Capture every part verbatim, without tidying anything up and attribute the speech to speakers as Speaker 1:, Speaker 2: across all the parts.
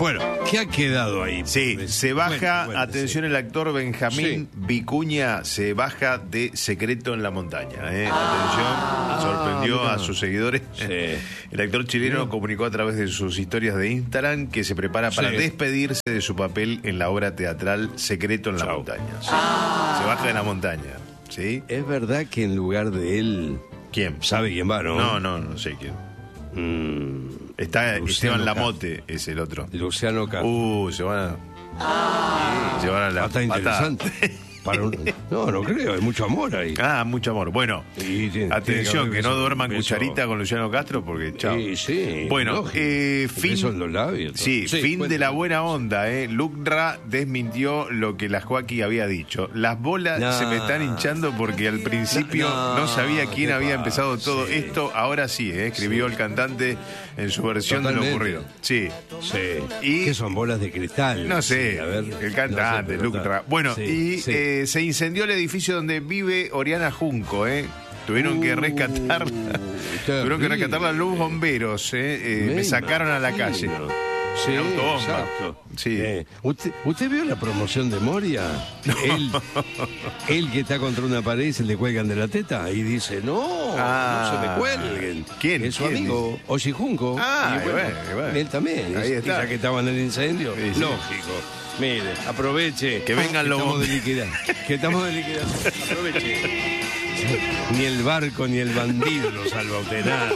Speaker 1: Bueno, ¿qué ha quedado ahí?
Speaker 2: Sí, se baja,
Speaker 1: Cuente, cuente,
Speaker 2: atención,
Speaker 1: sí.
Speaker 2: el actor Benjamín
Speaker 1: Sí.
Speaker 2: Vicuña se baja de Secreto en la Montaña. ¿eh?
Speaker 1: Ah,
Speaker 2: atención, sorprendió
Speaker 1: mirá.
Speaker 2: a sus seguidores.
Speaker 1: Sí.
Speaker 2: El actor chileno
Speaker 1: Sí.
Speaker 2: comunicó a través de sus historias de Instagram que se prepara para
Speaker 1: Sí.
Speaker 2: despedirse de su papel en la obra teatral Secreto en la
Speaker 1: Chau.
Speaker 2: Montaña. Sí. Se baja de la montaña. ¿Sí?
Speaker 1: Es verdad que en lugar de él,
Speaker 2: ¿Quién?
Speaker 1: ¿sabe quién va, no?
Speaker 2: No, no, no sé quién.
Speaker 1: Mm,
Speaker 2: Está
Speaker 1: Luciano
Speaker 2: Esteban
Speaker 1: Castro.
Speaker 2: Lamote, es el otro.
Speaker 1: Luciano Castro.
Speaker 2: Uh, se van a. Se van a la
Speaker 1: Ah, está
Speaker 2: patada.
Speaker 1: interesante. Para un- No, no creo, hay mucho amor ahí.
Speaker 2: Ah, mucho amor. Bueno,
Speaker 1: Y tiene-
Speaker 2: atención,
Speaker 1: tiene que haber
Speaker 2: que no
Speaker 1: beso-
Speaker 2: duerman
Speaker 1: beso.
Speaker 2: cucharita con Luciano Castro porque chao.
Speaker 1: Sí, sí.
Speaker 2: Bueno,
Speaker 1: lógico.
Speaker 2: eh,
Speaker 1: Un
Speaker 2: fin,
Speaker 1: beso en los labios, todo.
Speaker 2: sí,
Speaker 1: Sí,
Speaker 2: fin
Speaker 1: cuente.
Speaker 2: de la buena onda, eh. Lucra desmintió lo que la Joaquí había dicho. Las bolas
Speaker 1: No.
Speaker 2: se me están hinchando porque al principio no,
Speaker 1: No,
Speaker 2: sabía quién
Speaker 1: ¿qué
Speaker 2: había
Speaker 1: pasa?
Speaker 2: empezado todo
Speaker 1: Sí.
Speaker 2: esto. Ahora sí, eh, escribió el cantante en su versión de
Speaker 1: Totalmente.
Speaker 2: lo ocurrido. Sí.
Speaker 1: Sí.
Speaker 2: Y-
Speaker 1: ¿Qué son bolas de cristal?
Speaker 2: No sé,
Speaker 1: Sí, a ver.
Speaker 2: el cantante,
Speaker 1: No sé, pero
Speaker 2: Lucra.
Speaker 1: está.
Speaker 2: Bueno,
Speaker 1: Sí,
Speaker 2: y
Speaker 1: sí.
Speaker 2: eh, se incendió el edificio donde vive Oriana Junco, ¿eh? Tuvieron que
Speaker 1: Uh,
Speaker 2: rescatar, tuvieron que rescatar la luz bomberos, ¿eh? Eh, me,
Speaker 1: Me
Speaker 2: sacaron a la calle.
Speaker 1: imagino. Sí,
Speaker 2: En autobomba.
Speaker 1: exacto.
Speaker 2: Sí.
Speaker 1: Eh, ¿usted, ¿Usted vio la promoción de Moria? Él, él que está contra una pared y se le cuelgan de la teta y dice, no,
Speaker 2: Ah.
Speaker 1: no se me cuelguen.
Speaker 2: ¿Quién?
Speaker 1: Es su
Speaker 2: ¿Quién
Speaker 1: amigo, Oshi Junco.
Speaker 2: Ah,
Speaker 1: y
Speaker 2: y bueno, y bueno.
Speaker 1: Él también.
Speaker 2: Ahí
Speaker 1: Y
Speaker 2: está.
Speaker 1: ya que estaba en el incendio,
Speaker 2: Sí, sí.
Speaker 1: lógico. Mire, aproveche.
Speaker 2: Que vengan los
Speaker 1: estamos de
Speaker 2: bomberos.
Speaker 1: liquidar. Que estamos de liquidar. Aproveche. Ni el barco ni el bandido lo salva a usted nada.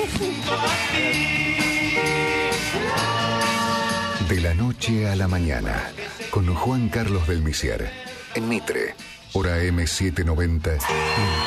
Speaker 3: De la noche a la mañana, con Juan Carlos Belmisier, en Mitre, hora eme setecientos noventa.